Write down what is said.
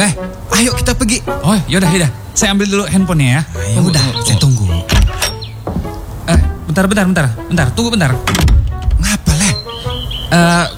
Leh, ayo kita pergi. Oh, yaudah. Saya ambil dulu handphonenya ya. Ya udah, saya tunggu. Bentar. Tunggu bentar. Ngapa, Leh?